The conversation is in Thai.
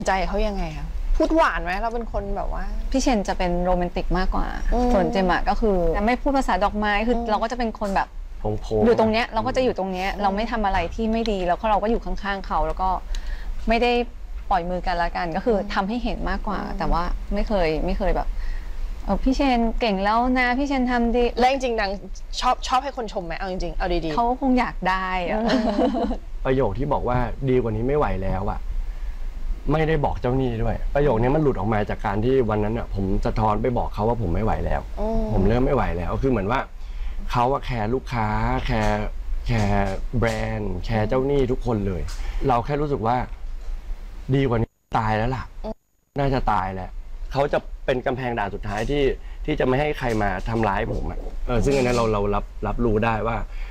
ใจเขายังไงคะพูดหวานไหมเราเป็นคนแบบว่าพี่เชนจะเป็นโรแมนติกมากกว่าส่วนเจมก็คือไม่พูดภาษาดอกไม้คือเราก็จะเป็นคนแบบอยู่ตรงเนี้ยเราก็จะอยู่ตรงเนี้ยเราไม่ทำอะไรที่ไม่ดีแล้วก็เราก็อยู่ข้างๆเขาแล้วก็ไม่ได้ปล่อยมือกันละกันก็คือทำให้เห็นมากกว่าแต่ว่าไม่เคยแบบพี่เชนเก่งแล้วนะพี่เชนทำดีแล้วจริงๆนางชอบให้คนชมไหมเอาจริงๆเอาดีๆเขาคงอยากได้อะประโยคที่บอกว่าดีกว่านี้ไม่ไหวแล้วอะไม่ได้บอกเจ้าหนี้ด้วยประโยคนี้มันหลุดออกมาจากการที่วันนั้นอะผมสะท้อนไปบอกเขาว่าผมไม่ไหวแล้วผมเริ่มไม่ไหวแล้วคือเหมือนว่าเขาอะแคร์ลูกค้าแคร์แบรนด์แคร์เจ้าหนี้ทุกคนเลย เราแค่รู้สึกว่าดีกว่านี้ตายแล้วล่ะน่าจะตายแล้วเขาจะเป็นกำแพงด่านสุดท้ายที่จะไม่ให้ใครมาทำร้ายผมอะซึ่งอันนั้นเรารับรู้ได้ว่า